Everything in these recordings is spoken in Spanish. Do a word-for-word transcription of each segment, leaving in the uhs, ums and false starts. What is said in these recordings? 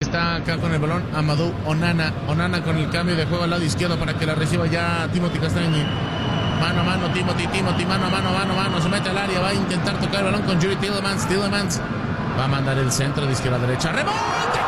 está acá con el balón Amadou Onana. Onana con el cambio de juego al lado izquierdo para que la reciba ya Timothy Castagne. Mano a mano, Timothy, Timothy, mano a mano, mano a mano. Se mete al área, va a intentar tocar el balón con Yuri Tielemans. Tielemans va a mandar el centro de izquierda a derecha. ¡Rebote!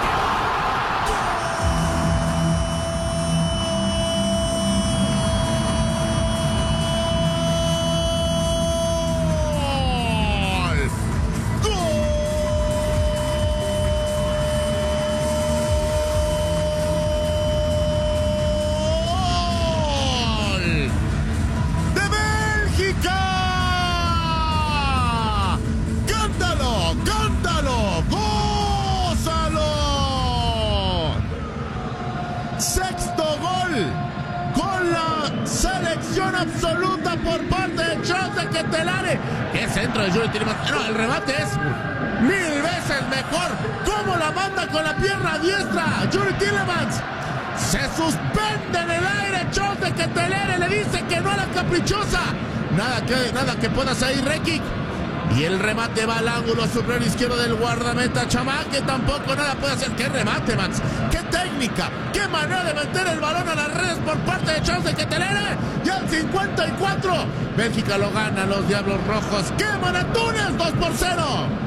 Absoluta por parte de Charles de Ketelare. ¡Qué centro de Yuri Tielemans! No, el remate es mil veces mejor. ¿Cómo la manda con la pierna diestra Yuri Tielemans? Se suspende en el aire Charles de Ketelare. Le dice que no a la caprichosa. Nada que, nada que pueda salir Rekic. Y el remate va al ángulo superior izquierdo del guardameta Chamac, que tampoco nada puede hacer. ¡Qué remate, Max! ¡Qué técnica! ¡Qué manera de meter el balón a las redes por parte de Charles de Ketelare! Y al cincuenta y cuatro, Bélgica lo gana, los Diablos Rojos. ¡Queman a Túnez! dos por cero.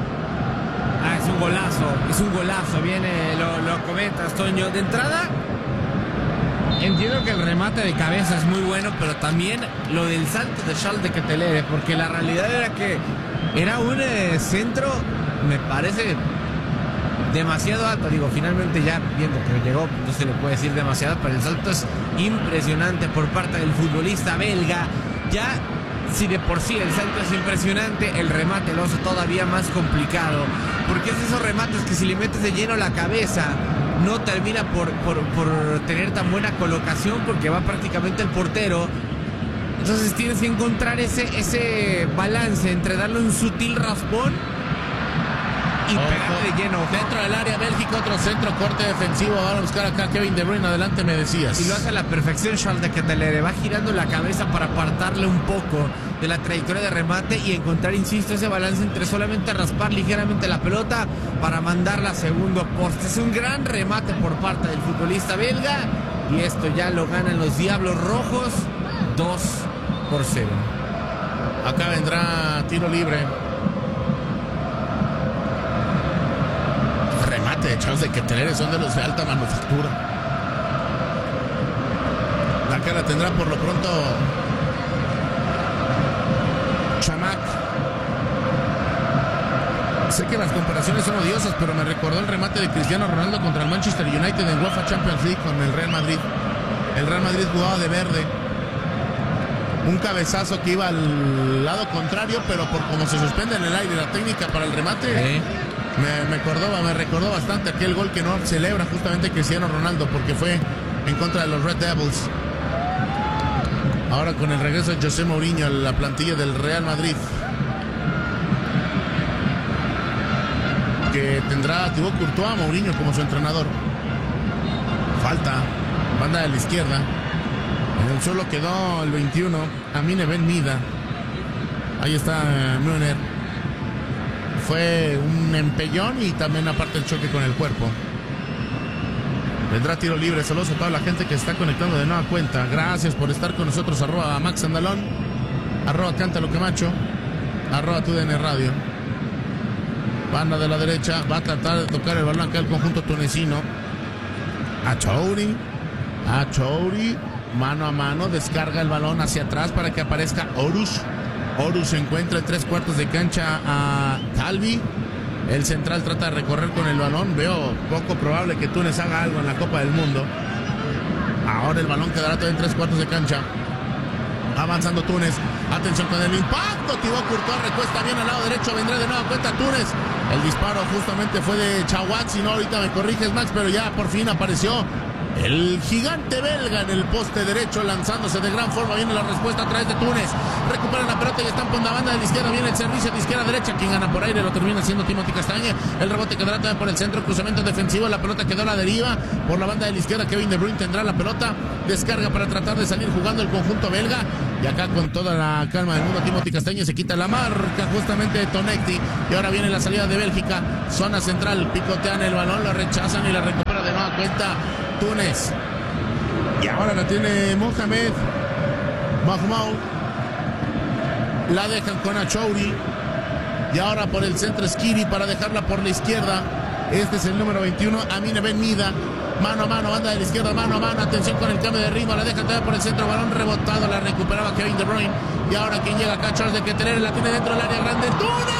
Ah, es un golazo, es un golazo. Viene, lo, lo comentas, Toño. De entrada, entiendo que el remate de cabeza es muy bueno, pero también lo del salto de Charles de Ketelare, porque la realidad era que era un eh, centro, me parece, demasiado alto. Digo, finalmente ya viendo que llegó, no se le puede decir demasiado, pero el salto es impresionante por parte del futbolista belga. Ya, si de por sí el salto es impresionante, el remate lo hace todavía más complicado, porque es de esos remates que si le metes de lleno la cabeza, no termina por, por, por tener tan buena colocación, porque va prácticamente el portero. Entonces tienes que encontrar ese, ese balance entre darle un sutil raspón y pegarle de lleno. Dentro del área Bélgica, otro centro, corte defensivo. Van a buscar acá Kevin De Bruyne. Adelante, me decías. Y lo hace a la perfección Charles de Ketelare. Va girando la cabeza para apartarle un poco de la trayectoria de remate y encontrar, insisto, ese balance entre solamente raspar ligeramente la pelota para mandarla a segundo poste. Es un gran remate por parte del futbolista belga. Y esto ya lo ganan los Diablos Rojos dos por cero. Acá vendrá tiro libre. Remate de Charles de Ketelare, son de los de alta manufactura. La cara tendrá por lo pronto Chamac. Sé que las comparaciones son odiosas, pero me recordó el remate de Cristiano Ronaldo contra el Manchester United en UEFA Champions League con el Real Madrid. El Real Madrid jugaba de verde. Un cabezazo que iba al lado contrario, pero por como se suspende en el aire la técnica para el remate, ¿Eh? me, me, recordó, me recordó bastante aquel gol que no celebra justamente Cristiano Ronaldo, porque fue en contra de los Red Devils. Ahora con el regreso de José Mourinho a la plantilla del Real Madrid, que tendrá a Thibaut Courtois, Mourinho como su entrenador. Falta, banda de la izquierda. En el suelo quedó el veintiuno, Amine Ben Mida. Ahí está Müller. Fue un empellón y también aparte el choque con el cuerpo. Vendrá tiro libre. Saludos a toda la gente que está conectando de nueva cuenta. Gracias por estar con nosotros. Arroba Max Andalón, arroba Cántalo que Macho, arroba Tu D N Radio. Banda de la derecha, va a tratar de tocar el balón acá el conjunto tunecino. Achouri, Achouri, mano a mano, descarga el balón hacia atrás para que aparezca Horus. Horus se encuentra en tres cuartos de cancha a Talvi. El central trata de recorrer con el balón. Veo poco probable que Túnez haga algo en la Copa del Mundo. Ahora el balón quedará todo en tres cuartos de cancha. Avanzando Túnez. Atención con el impacto. Thibaut Courtois recuesta bien al lado derecho. Vendrá de nueva cuenta Túnez. El disparo justamente fue de Chawat. Si no, ahorita me corriges, Max, pero ya por fin apareció el gigante belga en el poste derecho, lanzándose de gran forma. Viene la respuesta a través de Túnez. Recuperan la pelota y están por la banda de la izquierda. Viene el servicio de izquierda a derecha. Quien gana por aire lo termina siendo Timothy Castagne. El rebote quedará también por el centro. Cruzamiento defensivo. La pelota quedó a la deriva. Por la banda de la izquierda, Kevin De Bruyne tendrá la pelota. Descarga para tratar de salir jugando el conjunto belga. Y acá con toda la calma del mundo, Timothy Castagne se quita la marca justamente de Tonecti. Y ahora viene la salida de Bélgica. Zona central. Picotean el balón, lo rechazan y la recuperan. cuenta Túnez. Y ahora la tiene Mohamed Mahmoud. La dejan con Achouri. Y ahora por el centro Skiri para dejarla por la izquierda. Este es el número veintiuno, Amine Ben Mida. Mano a mano, banda de la izquierda, mano a mano. Atención con el cambio de ritmo. La deja todavía por el centro. Balón rebotado. La recuperaba Kevin De Bruyne. Y ahora quien llega acá, Charles de Ketelaere. La tiene dentro del área grande. ¡Túnez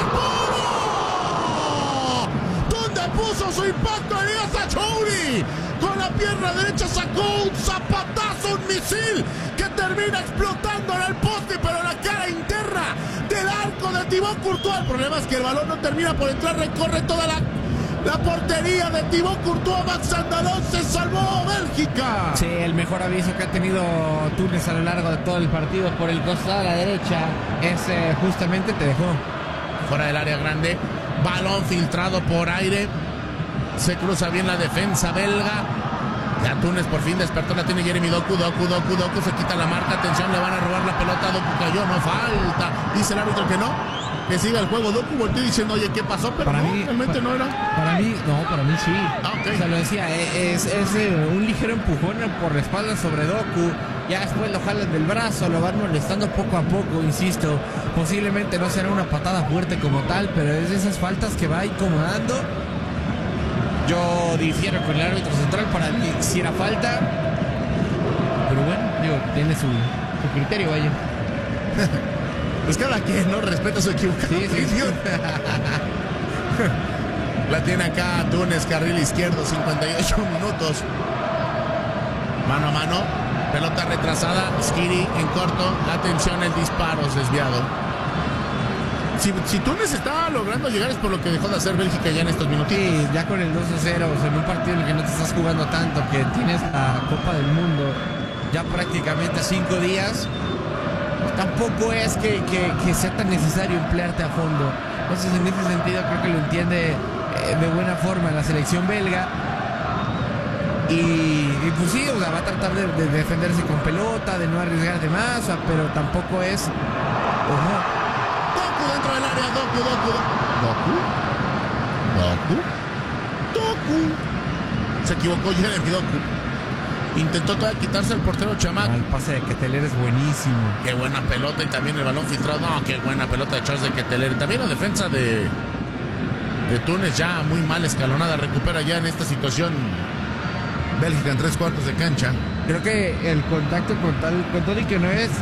puro! ¿Dónde puso su impacto Elías Achouri? Con la pierna derecha sacó un zapatazo, un misil que termina explotando en el poste, pero en la cara interna del arco de Thibaut Courtois. El problema es que el balón no termina por entrar. Recorre toda la... La portería de Thibaut Courtois. Max Andalón, se salvó Bélgica. Sí, el mejor aviso que ha tenido Túnez a lo largo de todo el partido por el costado a la derecha es eh, justamente te dejó fuera del área grande. Balón filtrado por aire. Se cruza bien la defensa belga. Ya Túnez por fin despertó. La tiene Jeremy Doku, Doku, Doku, Doku. Se quita la marca. Atención, le van a robar la pelota. Doku cayó, no falta. Dice el árbitro que no. Que siga el juego. Doku volteó diciendo, oye, ¿qué pasó? Pero para no, mí, realmente pa, no era. Para mí, no, para mí sí. Ah, okay. O sea, lo decía, es, es, es un ligero empujón por la espalda sobre Doku. Ya después lo jalan del brazo, lo van molestando poco a poco, insisto. Posiblemente no será una patada fuerte como tal, pero es de esas faltas que va incomodando. Yo difiero con el árbitro central, para mí si era falta. Pero bueno, digo, tiene su, su criterio, vaya. Pues cada quien no respeta su equivocación. Sí, sí, sí. La tiene acá Túnez, carril izquierdo, cincuenta y ocho minutos. Mano a mano, pelota retrasada, Skiri en corto. Atención, el disparo es desviado. Si, si Túnez está logrando llegar es por lo que dejó de hacer Bélgica ya en estos minutos. Sí, ya con el dos a cero, o sea, en un partido en el que no te estás jugando tanto, que tienes la Copa del Mundo ya prácticamente a cinco días. Tampoco es que, que, que sea tan necesario emplearte a fondo. Entonces, en ese sentido, creo que lo entiende eh, de buena forma la selección belga. Y, y pues sí, o sea, va a tratar de, de defenderse con pelota, de no arriesgar de más, o sea, pero tampoco es... Ojo. Doku dentro del área, Doku, Doku, Doku. Doku. Doku. Se equivocó Jeremy Doku. Intentó todavía quitarse el portero Chamac. El pase de Ketelaere es buenísimo. Qué buena pelota y también el balón filtrado. No, qué buena pelota de Charles de Ketelaere. También la defensa de, de Túnez ya muy mal escalonada. Recupera ya en esta situación Bélgica en tres cuartos de cancha. Creo que el contacto con tal, con todo y que no es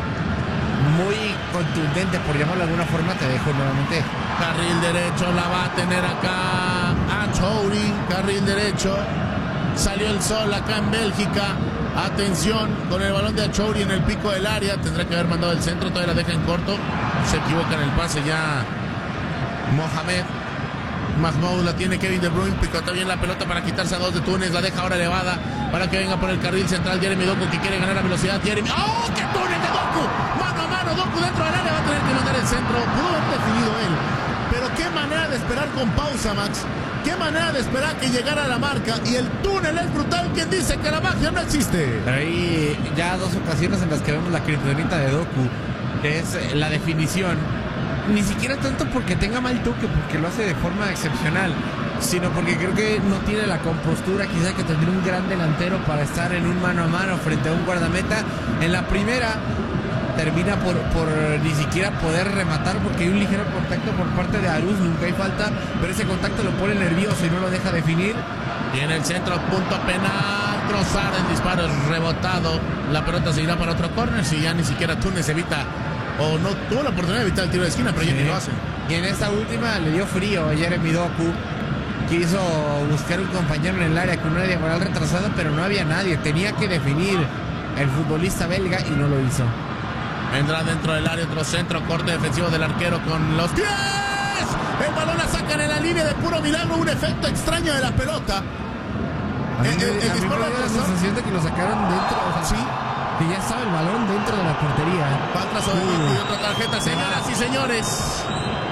muy contundente, por llamarlo de alguna forma, te dejo nuevamente. Carril derecho la va a tener acá Achouri. Carril derecho. Salió el sol acá en Bélgica. Atención con el balón de Achouri en el pico del área. Tendrá que haber mandado el centro. Todavía la deja en corto. Se equivoca en el pase ya Mohamed Mahmoud. La tiene Kevin De Bruyne. Picota bien la pelota para quitarse a dos de Túnez. La deja ahora elevada para que venga por el carril central Jeremy Doku, que quiere ganar la velocidad. Jeremy. ¡Oh! ¡Qué Túnez de Doku! Mano a mano. Doku dentro del área. Va a tener que mandar el centro. Pudo haber definido él. Pero qué manera de esperar con pausa, Max. Qué manera de esperar que llegara a la marca. Y el túnel es brutal. ¿Quién dice que la magia no existe? Pero hay ya dos ocasiones en las que vemos la kriptonita de Doku, que es la definición. Ni siquiera tanto porque tenga mal toque, porque lo hace de forma excepcional, sino porque creo que no tiene la compostura quizá que tendría un gran delantero para estar en un mano a mano frente a un guardameta. En la primera termina por, por ni siquiera poder rematar porque hay un ligero contacto por parte de Arús, nunca hay falta, pero ese contacto lo pone nervioso y no lo deja definir. Viene el centro, punto penal, Trossard, el disparo es rebotado, la pelota se irá para otro córner, si ya ni siquiera Túnez evita, o no tuvo la oportunidad de evitar el tiro de esquina, pero sí, ya ni lo hace. Y en esta última le dio frío a Jeremy Doku, quiso buscar un compañero en el área con una diagonal retrasada, pero no había nadie, tenía que definir el futbolista belga y no lo hizo. Vendrá dentro del área otro centro, corte defensivo del arquero con los pies. El balón la sacan en la línea de puro milagro, un efecto extraño de la pelota. A mí, el, el, el a mí me da la sensación de que lo sacaron dentro, o sea, sí, que ya estaba el balón dentro de la portería. Falta sobre uh. y otra tarjeta, señoras y señores.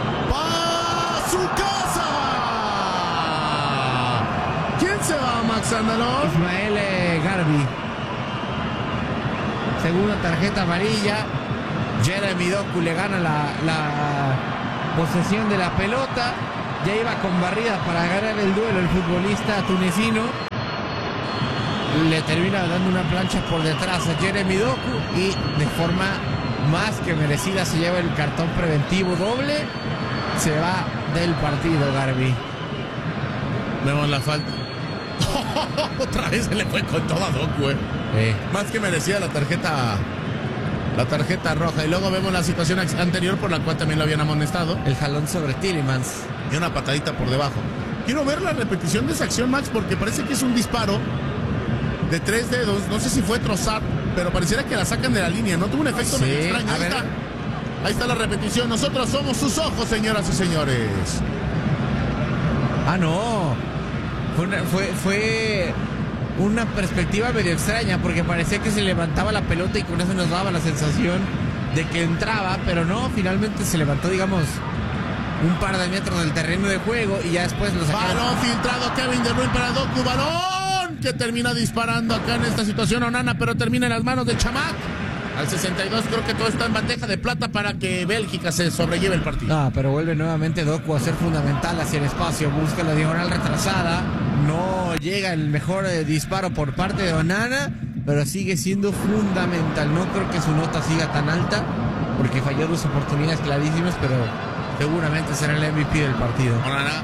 ¡Pa su casa! ¿Quién se va, Max Andalón? Ismael eh, Garbi. Segunda tarjeta amarilla. Jeremy Doku le gana la, la posesión de la pelota. Ya iba con barrida para ganar el duelo el futbolista tunecino. le termina dando una plancha por detrás a Jeremy Doku y de forma más que merecida se lleva el cartón preventivo doble. Se va del partido, Garbi. Vemos la falta. Otra vez se le fue con toda Doku, eh. Eh. Más que merecida la tarjeta la tarjeta roja. Y luego vemos la situación anterior por la cual también lo habían amonestado. El jalón sobre Tielemans. Y una patadita por debajo. Quiero ver la repetición de esa acción, Max, porque parece que es un disparo de tres dedos. No sé si fue Trossard, pero pareciera que la sacan de la línea. No tuvo un efecto Sí, medio extraño. a Ahí ver. está. Ahí está la repetición. Nosotros somos sus ojos, señoras y señores. Ah, no. Fue una, fue, fue una perspectiva medio extraña porque parecía que se levantaba la pelota y con eso nos daba la sensación de que entraba, pero no, finalmente se levantó, digamos, un par de metros del terreno de juego y ya después lo sacaron. Balón filtrado, Kevin De Bruyne para Doku. Balón que termina disparando acá en esta situación Onana, pero termina en las manos de Chamakh. Al sesenta y dos creo que todo está en bandeja de plata para que Bélgica se sobrelleve el partido. Ah, pero vuelve nuevamente Doku a ser fundamental hacia el espacio, busca la diagonal retrasada, no llega el mejor eh, disparo por parte de Onana, pero sigue siendo fundamental. No creo que su nota siga tan alta porque falló dos oportunidades clarísimas, pero seguramente será el M V P del partido. Onana.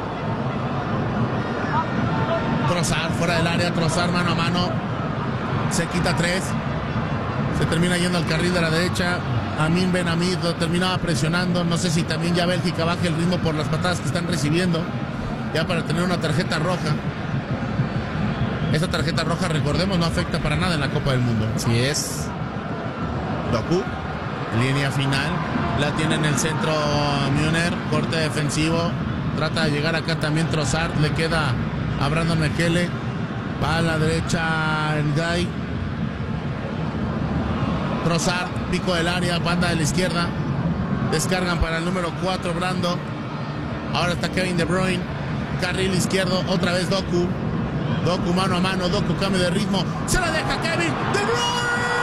Trossard fuera del área, Trossard mano a mano. Se quita tres. Se termina yendo al carril de la derecha. Amin Ben Hamid lo terminaba presionando. No sé si también ya Bélgica baja el ritmo por las patadas que están recibiendo. Ya para tener una tarjeta roja. Esa tarjeta roja, recordemos, no afecta para nada en la Copa del Mundo. Así es. Doku, línea final. La tiene en el centro Müller. Corte defensivo. Trata de llegar acá también Trossard. Le queda a Brandon Mekele. Va a la derecha Ndiaye. Trossard, pico del área, banda de la izquierda. Descargan para el número cuatro, Brando. Ahora está Kevin De Bruyne. Carril izquierdo, otra vez Doku. Doku mano a mano, Doku cambio de ritmo. Se la deja Kevin De Bruyne.